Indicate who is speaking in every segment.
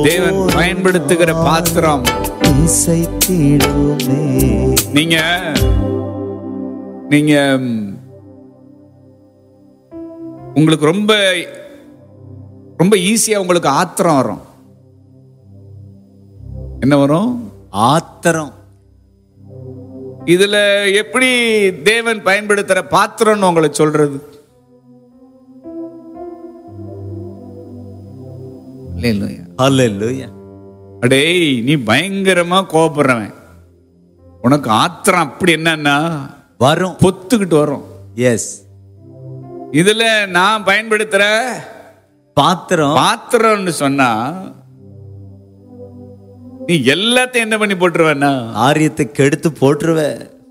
Speaker 1: தேவன் பயன்படுத்துகிற பாத்திரம். நீங்க நீங்க உங்களுக்கு ரொம்ப ரொம்ப ஈஸியா உங்களுக்கு ஆத்திரம் வரும். என்ன வரும்?
Speaker 2: ஆத்திரம்.
Speaker 1: இதுல எப்படி தேவன் பயன்படுத்துற பாத்திரம்னு உங்களை சொல்றது?
Speaker 2: ஹல்லேலூயா.
Speaker 1: அடேய், நீ பயங்கரமா கோபப்படுறவன், உனக்கு ஆத்திரம் அப்படி என்னன்னா
Speaker 2: வரும்,
Speaker 1: பொத்துக்கிட்டு வரும்.
Speaker 2: எஸ்.
Speaker 1: இதுல நான் பயன்படுத்துற பாத்திரம்னு சொன்னா நீ எல்லாத்தையும் என்ன பண்ணி போட்டுருவேன்னா
Speaker 2: காரியத்தை கெடுத்து போட்டுருவ.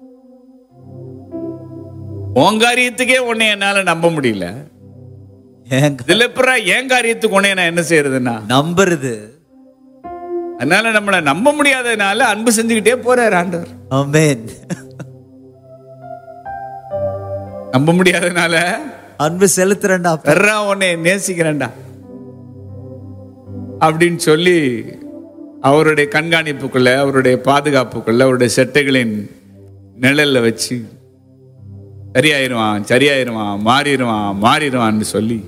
Speaker 1: உன் காரியத்துக்கே உன்னை என்னால நம்ப முடியல. இதுல என் காரியத்துக்கு உன்னை நான் என்ன செய்யறதுன்னா நம்புறது. அதனால நம்மளை நம்ப முடியாததுனால அன்பு செஞ்சுக்கிட்டே போறார் ஆண்டவர்.
Speaker 2: ஆமென்.
Speaker 1: நம்ப முடியாததுனால
Speaker 2: அன்பு செலுத்துறேன்டா,
Speaker 1: உன்னை நேசிக்கிறேன்டா அப்படின்னு சொல்லி அவருடைய கண்காணிப்புக்குள்ள, அவருடைய பாதுகாப்புக்குள்ள, அவருடைய செட்டைகளின் நிழல்ல வச்சு சரியாயிருவான் மாறிடுவான்னு சொல்லி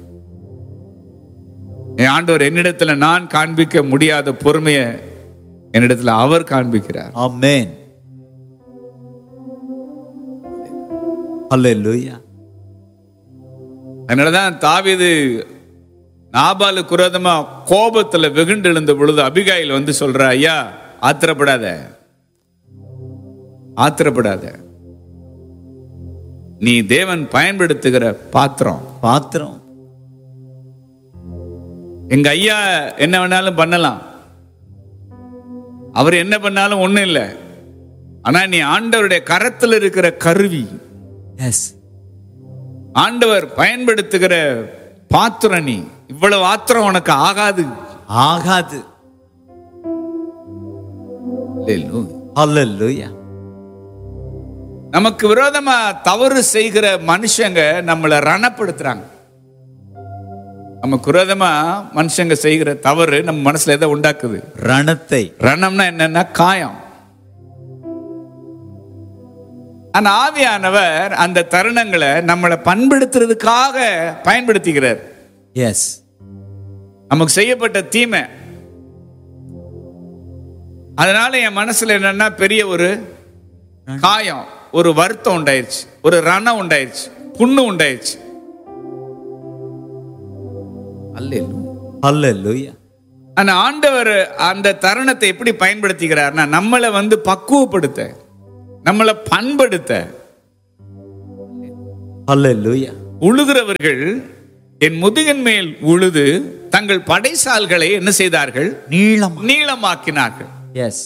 Speaker 1: என் ஆண்டவர் என்னிடத்துல நான் காண்பிக்க முடியாத பொறுமையை என்னிடத்துல அவர் காண்பிக்கிறார்.
Speaker 2: ஆமென். ஹல்லேலூயா.
Speaker 1: அதனாலதான் தாவீது நாபாலுக்கு விரோதமா கோபத்துல வெகுண்டு எழுந்த பொழுது அபிகாயில் வந்து சொல்ற, ஐயா ஆத்திரப்படாத, நீ தேவன் பயன்படுத்துகிற பாத்திரம். எங்க ஐயா என்ன வேணாலும் பண்ணலாம், அவர் என்ன பண்ணாலும் ஒண்ணும் இல்லை, ஆனா நீ ஆண்டவருடைய கரத்தில் இருக்கிற கருவி.
Speaker 2: எஸ்.
Speaker 1: ஆண்டவர் பயன்படுத்துகிற பாத்திரம். நீ இவ்வளவு ஆத்திரம் உனக்கு ஆகாது.
Speaker 2: ஹல்லேலூயா.
Speaker 1: நமக்கு விரோதமா தவறு செய்கிற மனுஷங்க நம்மளை ரணப்படுத்துறாங்க. நமக்கு விரோதமா மனுஷங்க செய்கிற தவறு நம்ம மனசுல எதை உண்டாக்குது? ரணம்னா என்னன்னா காயம். ஆனா ஆவியானவர் அந்த தருணங்களை நம்மளை பண்படுத்துறதுக்காக பயன்படுத்திக்கிறார்.
Speaker 2: எஸ்.
Speaker 1: நமக்கு செய்யப்பட்ட தீமை, அதனால என் மனசுல என்னன்னா பெரிய ஒரு காயம், ஒரு வருத்தம் உண்டாயிருச்சு, ஒரு ரணம் உண்டாயிருச்சு, புண்ணு உண்டாயிருச்சு.
Speaker 2: ஹல்லேலூயா.
Speaker 1: ஆனா ஆண்டவர் அந்த தருணத்தை எப்படி பயன்படுத்திக்கிறார்னா நம்மளை வந்து பக்குவப்படுத்த, நம்மளை பண்படுத்த.
Speaker 2: ஹல்லேலூயா.
Speaker 1: உழுகிறவர்கள் என் முதுகின் மேல் உழுது தங்கள் படைசால்களை என்ன செய்தார்கள்? நீளமாக்கினார்கள்.
Speaker 2: எஸ்.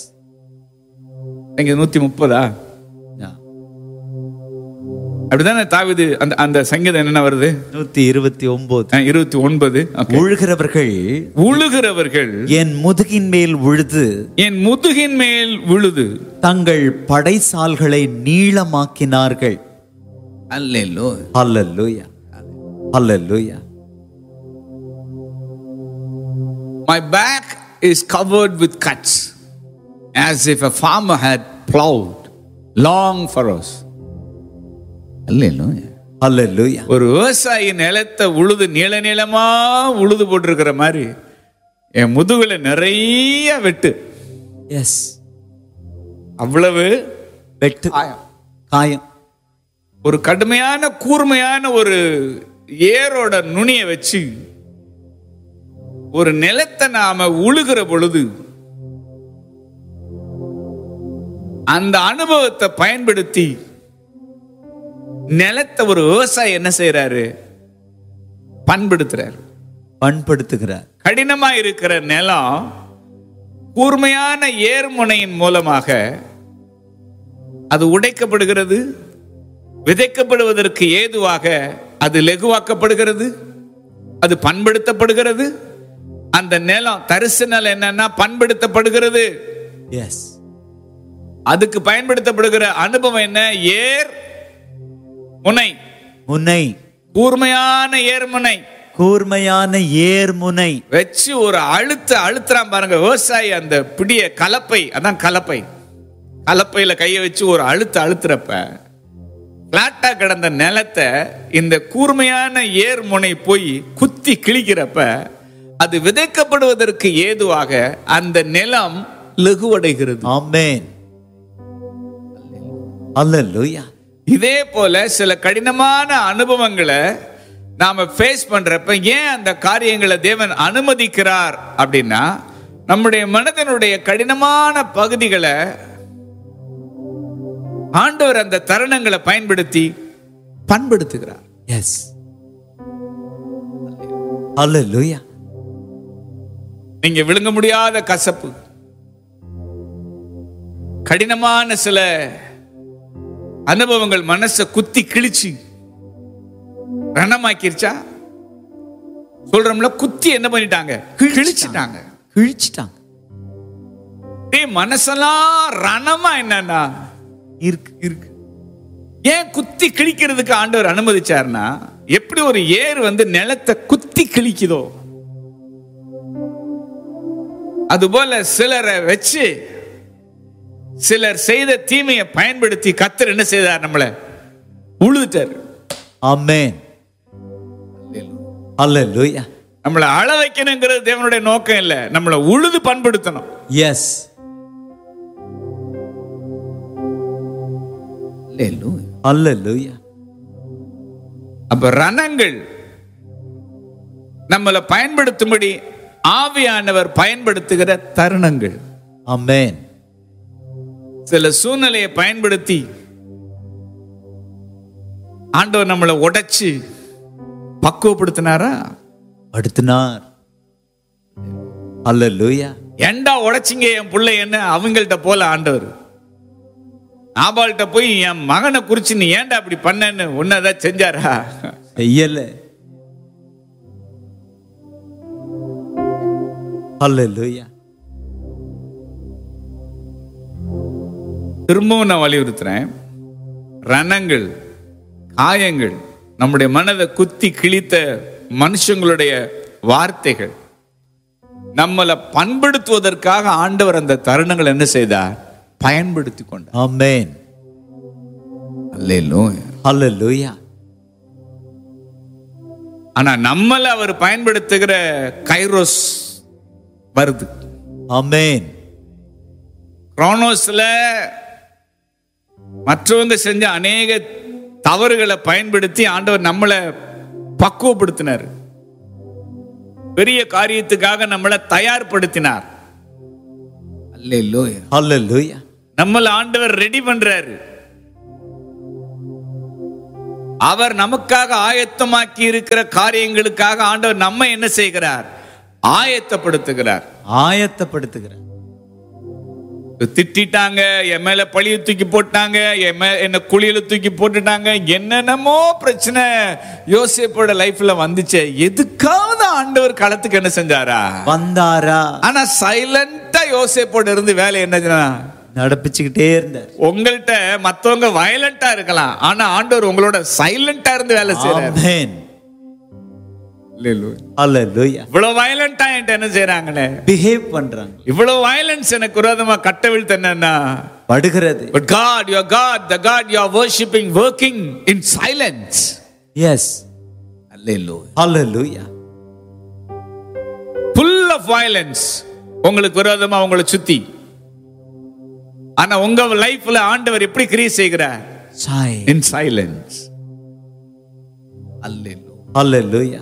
Speaker 1: 130 அப்படிதானே தாவீது அந்த சங்கீதம் என்ன வருது?
Speaker 2: 129.
Speaker 1: உழுகிறவர்கள்
Speaker 2: என் முதுகின் மேல் உழுது
Speaker 1: தங்கள்
Speaker 2: படைசால்களை நீளமாக்கினார்கள்.
Speaker 1: அல்லேலூயா.
Speaker 2: Hallelujah.
Speaker 1: My back is covered with cuts, as if a farmer had plowed long furrows.
Speaker 2: Hallelujah.
Speaker 1: ஒரு விவசாயி நிலத்தை உழுது நீளமா உழுது போட்டிருக்கிற மாதிரி என் முதுகுல நிறைய வெட்டு.
Speaker 2: எஸ்.
Speaker 1: அவ்வளவு
Speaker 2: வெட்டு, காயம்.
Speaker 1: ஒரு கடுமையான கூர்மையான ஒரு ஏரோட நுனியை வச்சு ஒரு நிலத்தை நாம உழுகிற பொழுது அந்த அனுபவத்தை பயன்படுத்தி நிலத்தை ஒரு விவசாயி என்ன செய்யறாரு? பண்படுத்துகிறார். கடினமா இருக்கிற நிலம் கூர்மையான ஏர்முனையின் மூலமாக அது உடைக்கப்படுகிறது, விதைக்கப்படுவதற்கு ஏதுவாக அது லெகுவாக்கப்படுகிறது, அது பண்படுத்தப்படுகிறது. அந்த நிலம், தரிசு நிலம் என்னன்னா பண்படுத்தப்படுகிறது.
Speaker 2: எஸ்.
Speaker 1: அதுக்கு பயன்படுத்தப்படுகிற அனுபவம் என்ன? ஏர் முனை, கூர்மையான ஏர்முனை,
Speaker 2: கூர்மையான ஏர்முனை
Speaker 1: வச்சு ஒரு அழுத்துறான் பாருங்க விவசாயி. அந்த பிடிய கலப்பை, அதான் கலப்பை, கலப்பையில கையை வச்சு ஒரு அழுத்துறப்ப பிளாட்டா கிடந்த நிலத்தை இந்த கூர்மையான ஏர்முனை போய் குத்தி கிழிக்கிறப்ப அது விதைக்கப்படுவதற்கு ஏதுவாக அந்த நிலம் லகுவடைகிறது.
Speaker 2: ஆமென். அல்லேலூயா.
Speaker 1: இதே போல சில கடினமான அனுபவங்களை நாம ஃபேஸ் பண்றப்ப ஏன் அந்த காரியங்களை தேவன் அனுமதிக்கிறார் அப்படின்னா, நம்முடைய மனதினுடைய கடினமான பகுதிகளை ஆண்டவர் அந்த தருணங்களை பயன்படுத்தி பண்படுத்துகிறார்.
Speaker 2: எஸ். அல்லேலூயா.
Speaker 1: நீங்க விழுங்க முடியாத கசப்பு, கடினமான சில அனுபவங்கள் மனசை குத்தி கிழிச்சு ரணமாக்கிருச்சா? சொல்றோம்ல, குத்தி என்ன பண்ணிட்டாங்க? கிழிச்சிட்டாங்க. மனசெல்லாம் ரணமா என்னன்னா இருக்கு. ஏன் குத்தி கிழிக்கிறதுக்கு ஆண்டவர் அனுமதிச்சார்னா, எப்படி ஒரு ஏர் நிலத்தை குத்தி கிழிக்குதோ அதுபோல சிலரை வச்சு சிலர் செய்த தீமையை பயன்படுத்தி கர்த்தர் என்ன செய்தார்? நம்மளை உழுதுட்டார்.
Speaker 2: ஆமென். அல்லேலூயா.
Speaker 1: நம்மளை அழ வைக்கணுங்கிறது தேவனுடைய நோக்கம் இல்ல, நம்மளை உழுது பண்படுத்தணும்.
Speaker 2: எஸ். அல்லேலூயா.
Speaker 1: அப்ப ரணங்கள் நம்மளை பயன்படுத்தும்படி ஆவியானவர் பயன்படுத்துகிற தருணங்கள்.
Speaker 2: ஆமென்.
Speaker 1: சில சூழ்நிலையை பயன்படுத்தி ஆண்டவர் நம்மளை உடைச்சு பக்குவப்படுத்தினாரா?
Speaker 2: படுத்தினார். அல்லேலூயா.
Speaker 1: ஏண்டா உடைச்சிங்க என் புள்ளை என்ன அவங்கள்ட்ட போல ஆண்டவர் நாபால்கிட்ட போய் என் மகனை குறிச்சு நீ ஏண்டா அப்படி பண்ணன்னு ஒன்னதான் செஞ்சாரா?
Speaker 2: செய்யல. அல்லேலூயா.
Speaker 1: திரும்பவும் நான் வலியுறுத்துறேன், ரணங்கள், காயங்கள், நம்முடைய மனதை குத்தி கிழித்த மனுஷங்களுடைய வார்த்தைகள் நம்மளை பண்படுத்துவதற்காக ஆண்டவர் அந்த தருணங்கள் என்ன செய்தார்? பயன்படுத்தி கொண்டார்.
Speaker 2: ஆமென்.
Speaker 1: அல்லேலூயா.
Speaker 2: அல்லேலூயா.
Speaker 1: ஆனா நம்மள அவர் பயன்படுத்துகிற கைரோஸ் வருது.
Speaker 2: ஆமென்.
Speaker 1: குரோனோஸ்ல மற்றவங்க செஞ்ச அநேக தவறுகளை பயன்படுத்தி ஆண்டவர் நம்மளை பக்குவப்படுத்தினார். பெரிய காரியத்துக்காக நம்மளை தயார்படுத்தினார். அல்லேலூயா.
Speaker 2: அல்லேலூயா.
Speaker 1: நம்மள ஆண்டவர் ரெடி பண்றாரு. அவர் நமக்காக ஆயத்தமாக்கி இருக்கிற காரியங்களுக்காக ஆண்டவர் நம்ம என்ன செய்கிறார்? ஆயத்தப்படுத்துகிறார்.
Speaker 2: ஆயத்தப்படுத்துகிறார்.
Speaker 1: திட்டாங்க, என் மேல பழிய தூக்கி போட்டாங்க, என்ன குழியில தூக்கி போட்டுட்டாங்க, என்னென்னமோ பிரச்சனை யோசேப்போட லைஃப்ல வந்துச்சு. எதுக்காவது ஆண்டவர் களத்துக்கு என்ன செஞ்சாரா?
Speaker 2: வந்தாரா?
Speaker 1: ஆனா சைலண்டா யோசேப்போட இருந்து வேலை என்ன
Speaker 2: நடப்பிச்சுக்கிட்டே இருந்தார்.
Speaker 1: உங்கள்கிட்ட மத்தவங்க வயலண்டா இருக்கலாம், ஆனா ஆண்டவர் உங்களோட சைலண்டா இருந்து வேலை செய்றார்.
Speaker 2: ஆமென். அல்லேலூயா.
Speaker 1: இவ்வளவு வயலண்டா என்கிட்ட என்ன செய்றாங்களே?
Speaker 2: பிஹேவ் பண்றாங்க.
Speaker 1: இவ்வளவு வயலன்ஸ் எனக்கு விரோதமா கட்டவிழ்த்து என்னன்னா
Speaker 2: படுகிறது.
Speaker 1: But God, your God, the God you are worshiping, working in silence.
Speaker 2: Yes.
Speaker 1: Hallelujah.
Speaker 2: Hallelujah.
Speaker 1: Full of violence உங்களுக்கு விரோதமா உங்களை சுத்தி. ஆனா உங்க லைஃப்ல ஆண்டவர் எப்படி கிரியை செய்கிறார்? In silence. Hallelujah.
Speaker 2: Hallelujah.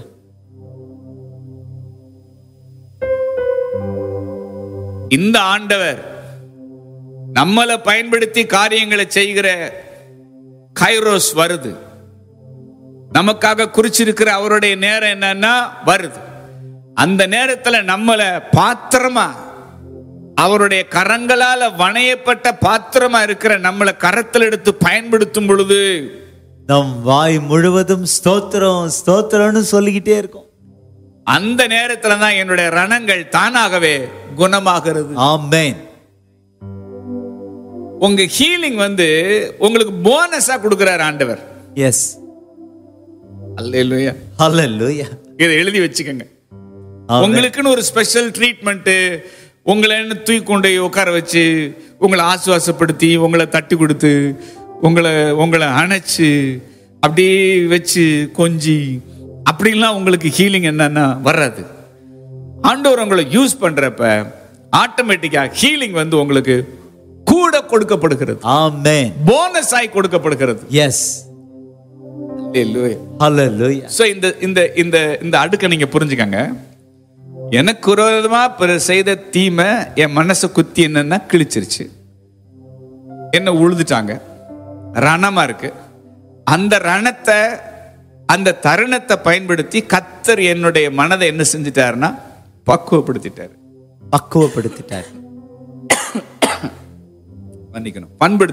Speaker 1: இந்த ஆண்டவர் நம்மளை பயன்படுத்தி காரியங்களை செய்கிற கைரோஸ் வருது. நமக்காக குறிச்சிருக்கிற அவருடைய நேரம் என்னன்னா வருது. அந்த நேரத்துல நம்மளை பாத்திரமா, அவருடைய கரங்களால வணையப்பட்ட பாத்திரமா இருக்கிற நம்மளை கரத்தில் எடுத்து பயன்படுத்தும் பொழுது
Speaker 2: நம் வாய் முழுவதும் ஸ்தோத்திரம் ஸ்தோத்திரம்னு சொல்லிக்கிட்டே இருக்கும்.
Speaker 1: அந்த நேரத்துல தான் என்னுடைய ரணங்கள் தானாகவே குணமாகிறது.
Speaker 2: ஆமென்.
Speaker 1: உங்க ஹீலிங் உங்களுக்கு போனஸா கொடுக்கிறார் ஆண்டவர்.
Speaker 2: எஸ்.
Speaker 1: அல்லேலூயா.
Speaker 2: ஹalleluya.
Speaker 1: இதை எழுதி வச்சுக்கோங்க. உங்களுக்குன்னு ஒரு ஸ்பெஷல் ட்ரீட்மெண்ட், உங்களை தூக்கி கொண்டு உட்கார வச்சு உங்களை ஆசுவாசப்படுத்தி உங்களை தட்டி கொடுத்து உங்களை அணைச்சு அப்படியே வச்சு கொஞ்சி அப்படின்லாம் உங்களுக்கு ஹீலிங் என்னன்னா வராது. ஆண்டவர் உங்களை யூஸ் பண்றப்ப ஆட்டோமேட்டிக்கா ஹீலிங் வந்து உங்களுக்கு கூட கொடுக்கப்படுகிறது.
Speaker 2: ஆமென்.
Speaker 1: போனஸ் ஆகி கொடுக்கப்படுகிறது.
Speaker 2: எஸ்.
Speaker 1: அல்லேலூயா.
Speaker 2: ஹalleluya.
Speaker 1: சோ இந்த இந்த இந்த இந்த அடுக்க நீங்க புரிஞ்சுக்கங்க. எனக்கு விரோதமா செய்த தீமை என் மனசை குத்தி என்னன்னா கிழிச்சிருச்சு, என்ன உழுதுட்டாங்க, ரணமா இருக்கு. அந்த ரணத்தை, அந்த தருணத்தை பயன்படுத்தி கர்த்தர் என்னுடைய மனதை என்ன செஞ்சிட்டாருன்னா பக்குவப்படுத்திட்டாரு. மன்னிக்கணும்,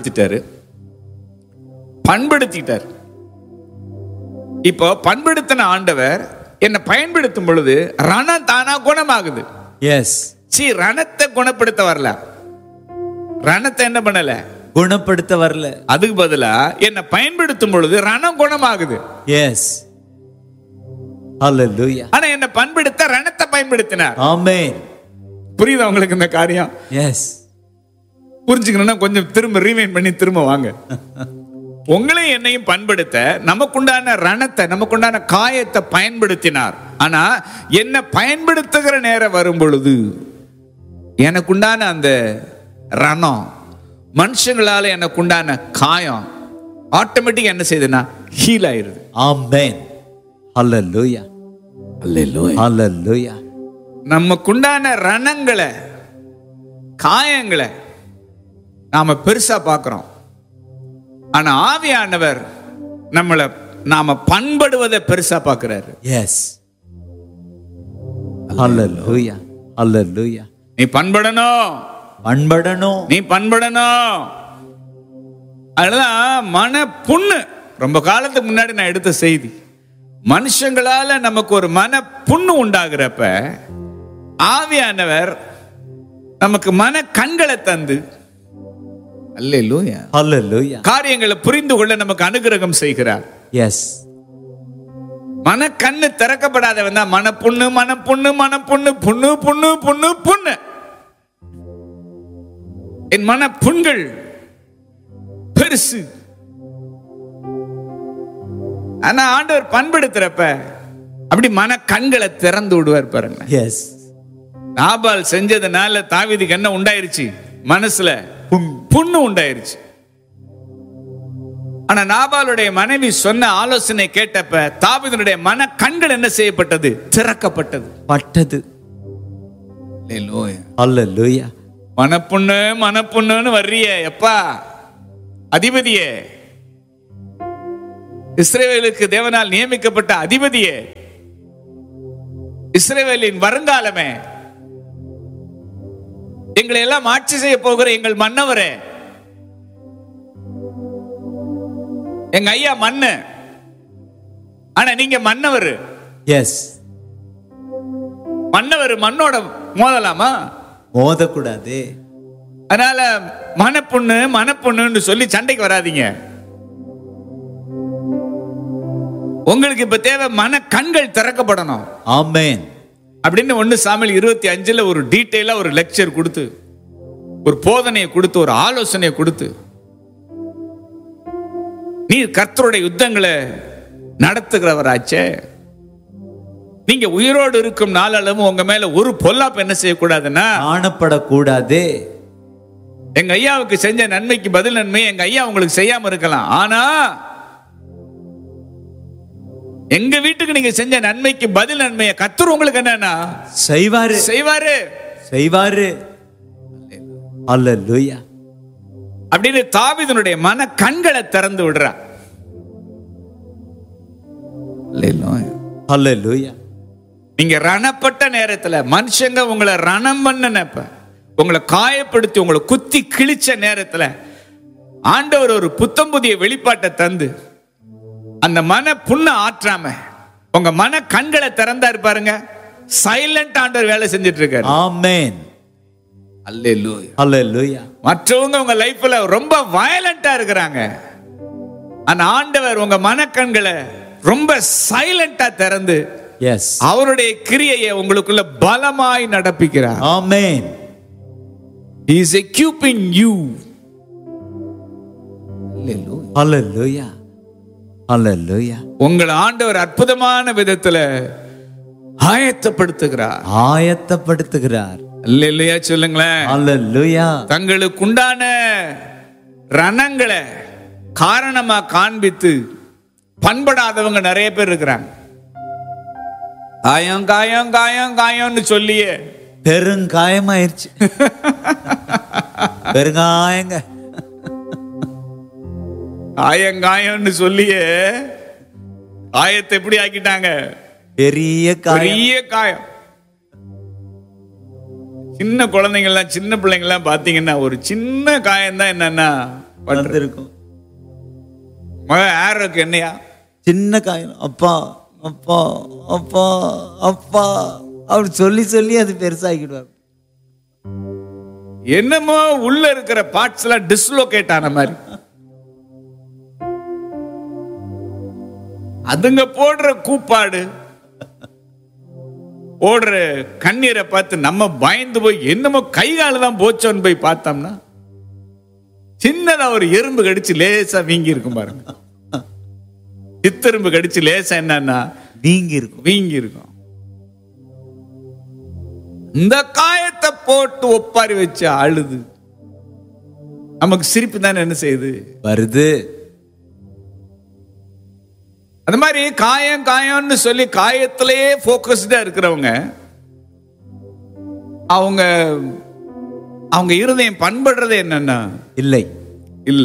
Speaker 1: பண்படுத்திட்டாரு. இப்போ பண்படுத்தின ஆண்டவர் என்னை பயன்படுத்தும் பொழுது ரணம் தானா குணமாகுது.
Speaker 2: எஸ்.
Speaker 1: ரணத்தை குணப்படுத்த வரல, ரணத்தை என்ன பண்ணல,
Speaker 2: குணப்படுத்த வரல.
Speaker 1: அதுக்கு பதிலா என்னை பயன்படுத்தும் பொழுது ரணம் குணமாகுது.
Speaker 2: எஸ். ஹalleluya.
Speaker 1: ஆனா என்னை பண்படுத்த ரணத்தை பயன்படுத்தினார்.
Speaker 2: ஆமென்.
Speaker 1: புரியுதா உங்களுக்கு இந்த காரியம்?
Speaker 2: எஸ்.
Speaker 1: புரிஞ்சுக்கணும்னா கொஞ்சம் திரும்ப ரீவைண்ட் பண்ணி திரும்ப வாங்க. உங்களையும் என்னையும் பண்படுத்த நமக்குண்டான ரணத்தை, நமக்குண்டான காயத்தை பயன்படுத்தினார். ஆனா என்ன பயன்படுத்துகிற நேரம் வரும் பொழுது எனக்குண்டான அந்த ரணம், மனுஷங்களால எனக்குண்டான காயம் ஆட்டோமேட்டிக்கா என்ன செய்யுதுன்னா ஹீல் ஆயிருது.
Speaker 2: ஆமென். ஹalleluya.
Speaker 1: அல்லேலூயா.
Speaker 2: ஹalleluya.
Speaker 1: நமக்குண்டான ரணங்களை, காயங்களை நாம பெருசா பார்க்கிறோம். ஆனா ஆவியானவர் நாம பண்படுவதை பெருசா பார்க்கிறாரு.
Speaker 2: எஸ். ஹalleluya. ஹalleluya.
Speaker 1: நீ பண்படணும். நீ பண்படணும். அதுதான் மன புண்ணு. ரொம்ப காலத்துக்கு முன்னாடி நான் எடுத்த செய்தி. மனுஷங்களால நமக்கு ஒரு மன புண்ணு உண்டாகிறப்ப ஆவியானவர் நமக்கு மன கண்களை தந்து அல்லேலூயா,
Speaker 2: ஹalleluya,
Speaker 1: காரியங்களை புரிந்து கொள்ள நமக்கு அனுகிரகம் செய்கிறார்.
Speaker 2: எஸ்.
Speaker 1: மன கண்ணு திறக்கப்படாதவன் தான் மனப்புண்ணு மனப்புண்ணு மனப்புண்ணு புண்ணு புண்ணு புண்ணு புண்ணு. என் மன புண்கள் பெருசு. ஆனா ஆண்டவர் பண்படுத்துறப்ப அப்படி மன கண்களை திறந்து விடுவார் பாருங்க.
Speaker 2: எஸ்.
Speaker 1: நாபால் செஞ்சதுனால தாவீதுக்கு என்ன உண்டாயிருச்சு? மனசுல புண்ணு உண்டாயிருச்சு. ஆனா நாபாலுடைய மனைவி சொன்ன ஆலோசனை கேட்டப்ப தாவீதுடைய மன கண்கள் என்ன செய்யப்பட்டது? திறக்கப்பட்டது,
Speaker 2: பட்டது. அல்லேலூயா.
Speaker 1: மனப்புண்ணு மனப்புண்ணுன்னு வர்றிய எப்பா அதிபதியே, இஸ்ரவேலுக்கு தேவனால் நியமிக்கப்பட்ட அதிபதியே, இஸ்ரவேலின் வருங்காலமே, எங்களை எல்லாம் ஆட்சி செய்ய போகிற எங்கள் மன்னவரே, எங்க ஐயா மண்ணு, ஆனா நீங்க மன்னவர்.
Speaker 2: எஸ்.
Speaker 1: மன்னவர் மண்ணோட மோதலாமா?
Speaker 2: மோதக்கூடாது.
Speaker 1: அதனால மனப்புண்ணு மனப்புண்ணுன்னு சொல்லி சண்டைக்கு வராதீங்க. உங்களுக்கு இப்ப தேவை மன கண்கள் திறக்கப்படணும்.
Speaker 2: ஆமென்.
Speaker 1: அப்படின்னு 1 சாமுவேல் 25 ஒரு டீடைலா ஒரு லெக்சர் கொடுத்து, ஒரு போதனையை கொடுத்து, ஒரு ஆலோசனையை கொடுத்து, நீ கர்த்தருடைய யுத்தங்களை நடத்துகிறவராச்சே, நீங்க உயிரோடு இருக்கும் நாளளவும் உங்க மேல ஒரு பொல்லாப்பு என்ன செய்யக்கூடாதுன்னா
Speaker 2: காணப்படக்கூடாது.
Speaker 1: எங்க ஐயாவுக்கு செஞ்ச நன்மைக்கு பதில் நன்மை எங்க ஐயா உங்களுக்கு செய்யாம இருக்கலாம், ஆனா எங்க வீட்டுக்கு நீங்க செஞ்ச நன்மைக்கு பதில் நன்மையை கர்த்தர் உங்களுக்கு என்னன்னா
Speaker 2: செய்வாரு
Speaker 1: செய்வாரு
Speaker 2: செய்வாரு. அல்லேலூயா.
Speaker 1: அப்படின்னு தாவீதுனுடைய மன கண்களை திறந்து விடுறார்.
Speaker 2: அல்லேலூயா.
Speaker 1: நீங்க ரணப்பட்ட நேரத்துல மனுஷங்க உங்களை ரணம் பண்ணனப்ப, உங்களை காயப்படுத்தி உங்களை குத்தி கிழிச்ச நேரத்துல ஆண்டவர் ஒரு புத்தம் புதிய வெளிப்பாட்டை தந்து அந்த மன புண்ண ஆற்றாம உங்க மன கண்களை திறந்தாரு பாருங்க. சைலண்ட் ஆண்டவர் வேலை செஞ்சிட்டு இருக்காரு.
Speaker 2: ஆமென்.
Speaker 1: அல்லேலூயா.
Speaker 2: அல்லேலூயா.
Speaker 1: மற்றவங்க உங்க லைஃப்ல ரொம்ப வயலண்டா இருக்கிறாங்க, ஆனா ஆண்டவர் உங்க மனக்கண்களை ரொம்ப சைலண்டா திறந்து
Speaker 2: எஸ்
Speaker 1: அவருடைய கிரியையை உங்களுக்குள்ள பலமாய் நடப்பிக்கிறார்.
Speaker 2: ஆமென்.
Speaker 1: He is equipping you.
Speaker 2: ஹalleluya ஹalleluya.
Speaker 1: உங்கள் ஆண்டவர் அற்புதமான விதத்துல ஆயத்தப்படுத்துகிறார்.
Speaker 2: ஆயத்தப்படுத்துகிறார்.
Speaker 1: அல்லேலூயா சொல்லுங்களேன்.
Speaker 2: ஹalleluya.
Speaker 1: தங்களுக்கு உண்டான ரணங்களை காரணமா காண்பித்து பண்படாதவங்க நிறைய பேர் இருக்கிறாங்க. காயம் காயம் காயம் காயம்னு சொல்லியே
Speaker 2: பெருங்காயமாயிருச்சு. பெருங்காயங்க.
Speaker 1: காயம் காயம்னு சொல்லியே காயத்தை எப்படி ஆக்கிட்டாங்க?
Speaker 2: பெரிய
Speaker 1: பெரிய காயம். சின்ன குழந்தைங்கள்லாம் சின்ன பிள்ளைங்கள்லாம் பாத்தீங்கன்னா ஒரு சின்ன காயம் தான் என்னன்னா
Speaker 2: வந்திருக்கும்.
Speaker 1: ஆரோக்கு என்னையா
Speaker 2: சின்ன காயம். அப்பா அப்பா அப்பா அப்பா அப்படி சொல்லி சொல்லி அது பெருசாகிடுவார்.
Speaker 1: என்னமோ உள்ள இருக்கிற பார்ட்ஸ் எல்லாம் டிஸ்லோகேட் ஆன மாதிரி. அதுங்க போடுற கூப்பாடு ஓடுற கண்ணீரை பார்த்து நம்ம பயந்து போய் என்னமோ கை கால தான் போச்சோன்னு போய் பார்த்தோம்னா சின்னதா ஒரு எறும்பு கடிச்சு லேசா வீங்கி இருக்கும் பாருங்க. சித்தெரும்பு கடிச்சு லேசா என்னன்னா
Speaker 2: வீங்கி இருக்கும்.
Speaker 1: வீங்கி இருக்கும். இந்த காயத்தை போட்டு ஒப்பாரி வச்சு அழுது நமக்கு சிரிப்பு தானே என்ன செய்யுது
Speaker 2: வருது.
Speaker 1: அந்த மாதிரி காயம் காயம்னு சொல்லி காயத்திலேயே போக்கஸ்டா இருக்கிறவங்க அவங்க அவங்க இருதயம் பண்படுறது என்னன்னா
Speaker 2: இல்லை
Speaker 1: இல்ல.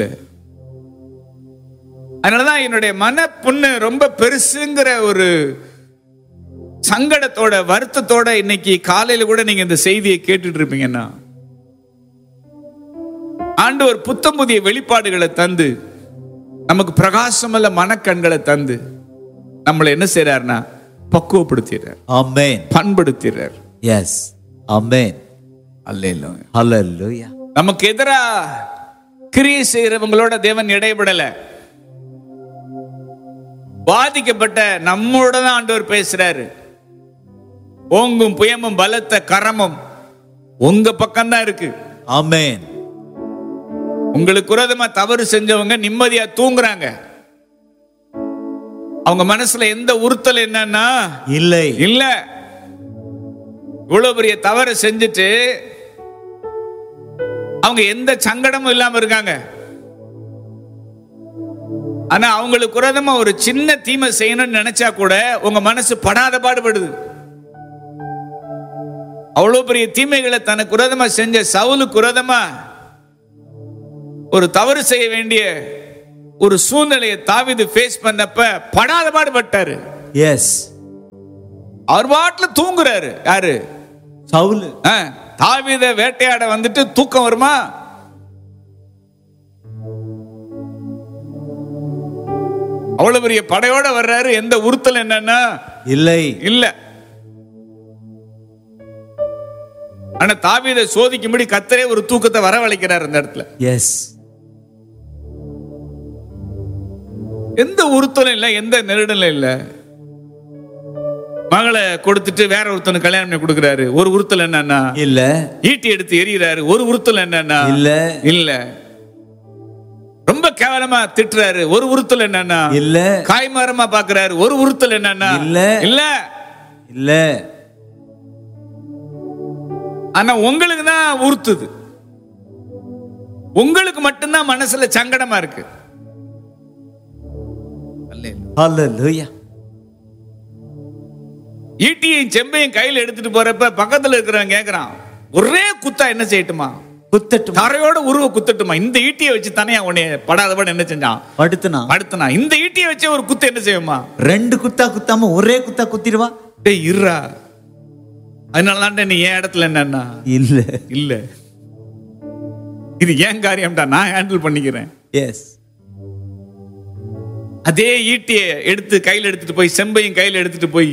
Speaker 1: அதனாலதான் என்னுடைய மன புண்ணு ரொம்ப பெருசுங்கிற ஒரு சங்கடத்தோட வருத்தத்தோட இன்னைக்கு காலையில கூட நீங்க இந்த செய்தியை கேட்டுட்டு இருப்பீங்கன்னா ஆண்டவர் புத்தம் புதிய வெளிப்பாடுகளை தந்து நமக்கு பிரகாசமல்ல மனக்கண்களை தந்து நம்மளை என்ன செய்யறாருன்னா பக்குவப்படுத்திடுறார்.
Speaker 2: ஆமென்.
Speaker 1: பண்படுத்திடுறார்.
Speaker 2: எஸ் ஆமென்.
Speaker 1: அல்லேலூயா
Speaker 2: ஹalleluya.
Speaker 1: நமக்கு எதிரா கிரியை செய்யறவங்களோட தேவன் இடைபடல. பாதிக்கப்பட்ட நம்மோட தான் ஆண்டவர் பேசுறாரு. ஓங்கும் புயமும் பலத்த கரமும் உங்க பக்கம் தான் இருக்கு.
Speaker 2: ஆமென்.
Speaker 1: உங்களுக்கு விரோதமா தவறு செஞ்சவங்க நிம்மதியா தூங்குறாங்க. அவங்க மனசுல எந்த உறுத்தல் என்னன்னா
Speaker 2: இல்லை
Speaker 1: இல்ல. இவ்வளவு பெரிய தவறு செஞ்சுட்டு அவங்க எந்த சங்கடமும் இல்லாம இருக்காங்க. ஆனா அவங்களுக்கு விரோதமா ஒரு சின்ன தீமை செய்யணும்னு நினைச்சா கூட உங்க மனசு படாத பாடுபடுது. அவ்வளவு பெரிய தீமைகளை தனக்கு விரோதமா செஞ்ச சவுலுக்கு விரோதமா ஒரு தவறு செய்ய வேண்டிய ஒரு சூழ்நிலையை தாவீது ஃபேஸ் பண்ணப்ப படாத பாடுபட்டாரு.
Speaker 2: எஸ்.
Speaker 1: அவர் பாட்டுல தூங்குறாரு. யாரு?
Speaker 2: சவுல்.
Speaker 1: தாவீத வேட்டையாட வந்துட்டு தூக்கம் வருமா? அவ்வளவு பெரிய படையோட வர்றாரு. எந்த உறுத்தல் என்னன்னா
Speaker 2: இல்லை
Speaker 1: இல்ல. ஆனா தாவீதை சோதிக்கும்படி கர்த்தரே ஒரு தூக்கத்தை வரவழைக்கிறார் அந்த இடத்துல.
Speaker 2: எஸ்.
Speaker 1: எந்த உறுத்தலும் இல்ல, எந்த நெருடலும் இல்ல. மகளை கொடுத்துட்டு வேற ஒருத்தனுக்கு கல்யாணம் பண்ணி கொடுக்கிறாரு. ஒரு உறுத்தல் என்னன்னா
Speaker 2: இல்ல.
Speaker 1: ஈட்டி எடுத்து எறிகிறாரு. ஒரு உறுத்தல் என்னன்னா
Speaker 2: இல்ல
Speaker 1: இல்ல. ரொம்ப கேவலமா திட்டுறாரு. ஒரு உறுத்தல் என்னன்னா
Speaker 2: இல்ல.
Speaker 1: காய்மரமா பாக்குறாரு. ஒரு உறுத்தல் என்னன்னா
Speaker 2: இல்ல
Speaker 1: இல்ல
Speaker 2: இல்ல.
Speaker 1: ஆனா உங்களுக்கு தான் உறுத்துது. உங்களுக்கு மட்டும்தான் மனசுல சங்கடமா இருக்கு.
Speaker 2: ஹalleluya.
Speaker 1: ஈட்டியையும் செம்பையும் கையில எடுத்துட்டு போறப்ப பக்கத்துல இருக்கிறவன் கேக்குறான், ஒரே குத்தா என்ன செய்யட்டுமா?
Speaker 2: குத்தட்டுமா?
Speaker 1: தரையோட உருவ குத்தட்டுமா? இந்த ஈட்டியை வச்சு தானே உன்னை படாதபடி என்ன செஞ்சான்? படுத்துனா. இந்த ஈட்டியை வச்சு ஒரு குத்து என்ன செய்யுமா?
Speaker 2: ரெண்டு குத்தா குத்தாம ஒரே குத்தா குத்திடுவா.
Speaker 1: டேய் இருடா. அதனாலதான் நீ என் இடத்துல என்னன்னா
Speaker 2: இல்ல
Speaker 1: இல்ல, இது ஏன் காரியம்டா, நான் ஹேண்டில் பண்ணிக்கிறேன்.
Speaker 2: எஸ்.
Speaker 1: அதே ஈட்டியை எடுத்து கையில எடுத்துட்டு போய் செம்பையும் கையில எடுத்துட்டு போய்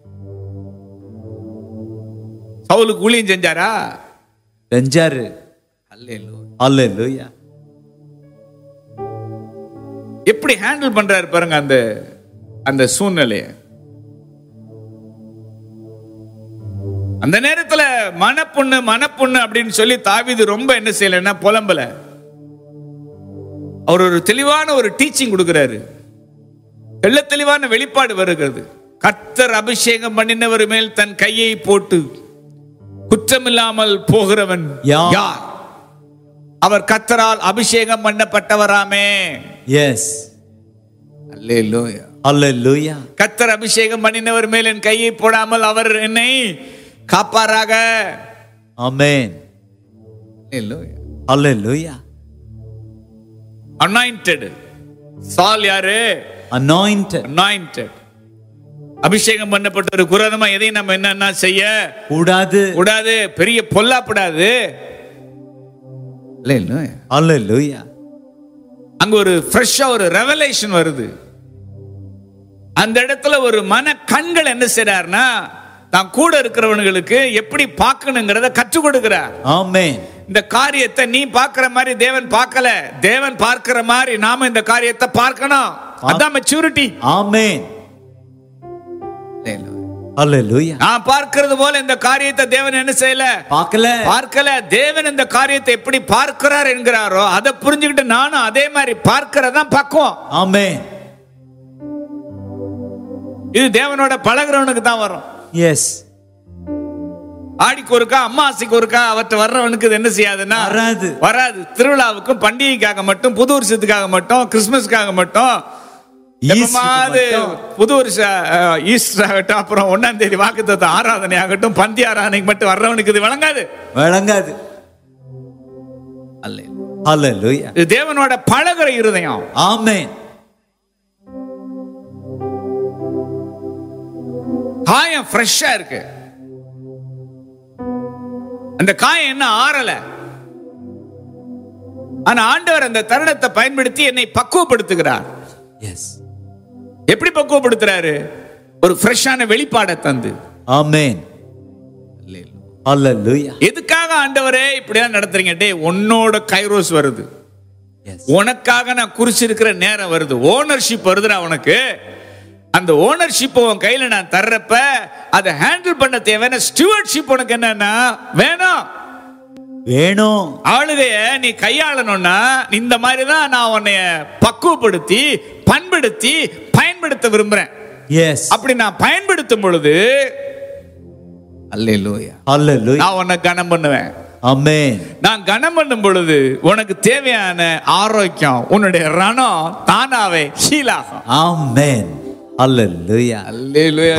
Speaker 1: சவுலுக்கு ஊழியம் செஞ்சாரா?
Speaker 2: செஞ்சாரு. ஹalleluya.
Speaker 1: எப்படி ஹேண்டில் பண்றாரு பாருங்க. அந்த சூழ்நிலைய. அந்த நேரத்துல மனப்புண்ணு அப்படின்னு சொல்லி தாவீது ரொம்ப என்ன செய்யலன்னா புலம்பல. அவர் ஒரு தெளிவான ஒரு டீச்சிங் கொடுக்கிறாரு. தெளிவான வெளிப்பாடு வருகிறது. கர்த்தர் அபிஷேகம் பண்ணினவர் மேல் தன் கையை போட்டு குற்றமில்லாமல் போகிறவன் யார்? அவர் கர்த்தரால் அபிஷேகம் பண்ணப்பட்டவராமே.
Speaker 2: எஸ்,
Speaker 1: அல்லேலூயா,
Speaker 2: அல்லேலூயா.
Speaker 1: கர்த்தர் அபிஷேகம் பண்ணினவர் மேல் என் கையை போடாமல் அவர் என்னை காப்பாராக.
Speaker 2: ஆமென்.
Speaker 1: அல்லேலூயா,
Speaker 2: அல்லேலூயா.
Speaker 1: அனாயிண்டட். சால் யாரு?
Speaker 2: அனாயிண்டட்.
Speaker 1: அனாயிண்டட். அபிஷேகம் பண்ணப்பட்ட ஒரு குரதமா எதையும் நம்ம என்ன செய்ய
Speaker 2: கூடாது,
Speaker 1: கூடாது. பெரிய பொல்லாப்படாது. அல்லேலூயா,
Speaker 2: அல்லேலூயா.
Speaker 1: அங்க ஒரு ஃப்ரெஷ்ஷா ஒரு ரெவலேஷன் வருது. அந்த இடத்துல ஒரு மன கண்கள் என்ன செய்றார்னா தான் கூட இருக்கிறவங்களுக்கு எப்படி பார்க்கணுங்கிறத கற்றுக் கொடுக்கிறார்.
Speaker 2: ஆமென்.
Speaker 1: இந்த காரியத்தை நீ பார்க்கிற மாதிரி தேவன் பார்க்கல. தேவன் பார்க்கிற மாதிரி நாம இந்த காரியத்தை பார்க்கணும். அதான் மெச்சூரிட்டி.
Speaker 2: ஆமென். அல்லேலூயா.
Speaker 1: நான் பார்க்கிறது போல இந்த காரியத்தை தேவன் என்ன செய்யல? பார்க்கல. தேவன் இந்த காரியத்தை எப்படி பார்க்கிறார் என்கிறாரோ அதை புரிஞ்சுக்கிட்டு நானும் அதே மாதிரி பார்க்கிறதான் பக்குவம்.
Speaker 2: ஆமென்.
Speaker 1: இது தேவனோட பழகுறவனுக்கு தான் வரும்.
Speaker 2: எஸ்.
Speaker 1: ஆடிக்கு ஒருக்கா அம்மாசிக்கு ஒருக்கா அவற்றை வர்றவனுக்கு இது என்ன செய்யாதுன்னா வராது. திருவிழாவுக்கும் பண்டிகைக்காக மட்டும், புது வருஷத்துக்காக மட்டும், கிறிஸ்துமஸ்க்காக மட்டும், புது வருஷ ஈஸ்டர் ஆகட்டும், அப்புறம் 1ஆம் தேதி வாக்குத்தத்தம் ஆராதனை ஆகட்டும், பந்தி ஆராதனைக்கு மட்டும் வர்றவனுக்கு இது விளங்காது.
Speaker 2: அல்லேலூயா.
Speaker 1: இது தேவனோட பழகுற இருதயம்.
Speaker 2: ஆமென்.
Speaker 1: காயம் ஃப்ரெஷ்ஷா இருக்கு. அந்த காயம் என்ன ஆறல. ஆனா ஆண்டவர் அந்த தருணத்தை பயன்படுத்தி என்னை பக்குவப்படுத்துகிறார்.
Speaker 2: எஸ்.
Speaker 1: எப்படி பக்குவப்படுத்துறாரு? ஒரு ஃப்ரெஷ்ஷான வெளிப்பாடை தந்து.
Speaker 2: ஆமென். அல்லேலூயா.
Speaker 1: எதுக்காக ஆண்டவரே இப்படிதான் நடத்துறீங்க? டே, உன்னோட கைரோஸ் வருது. உனக்காக நான் குறிச்சிருக்கிற நேரம் வருது. ஓனர்ஷிப் வருதுடா உனக்கு. அந்த ஓனர்ஷிப் உன் கையில நான் தர்றப்ப அதை ஹேண்டில் பண்ண தேவையான ஸ்டூவர்ட்ஷிப் உனக்கு என்னன்னா வேணும். ஆளுகைய நீ கையாளணும்னா இந்த மாதிரி தான் நான் உன்னைய பக்குவப்படுத்தி பண்படுத்தி பயன்படுத்த விரும்புறேன்.
Speaker 2: எஸ்.
Speaker 1: அப்படி நான் பயன்படுத்தும் பொழுது அல்லேலூயா,
Speaker 2: அல்லேலூயா,
Speaker 1: நான் உன்னை கனம் பண்ணுவேன்.
Speaker 2: ஆமென்.
Speaker 1: நான் கனம் பண்ணும் பொழுது உனக்கு தேவையான ஆரோக்கியம், உன்னுடைய ரணம் தானாவே ஹீல் ஆகும்.
Speaker 2: ஆமென். அல்லேலூயா,
Speaker 1: அல்லேலூயா.